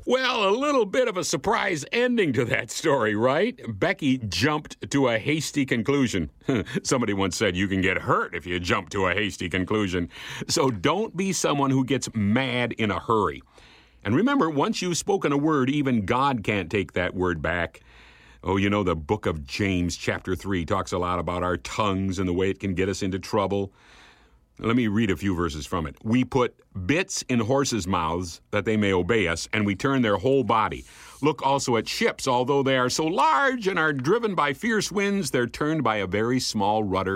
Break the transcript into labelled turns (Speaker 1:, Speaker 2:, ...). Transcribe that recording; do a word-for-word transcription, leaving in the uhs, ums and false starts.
Speaker 1: Well, a little bit of a surprise ending to that story, right? Becky jumped to a hasty conclusion. Somebody once said you can get hurt if you jump to a hasty conclusion. So don't be someone who gets mad in a hurry. And remember, once you've spoken a word, even God can't take that word back. Oh, you know, the book of James, chapter three, talks a lot about our tongues and the way it can get us into trouble. Let me read a few verses from it. We put bits in horses' mouths that they may obey us, and we turn their whole body. Look also at ships. Although they are so large and are driven by fierce winds, they're turned by a very small rudder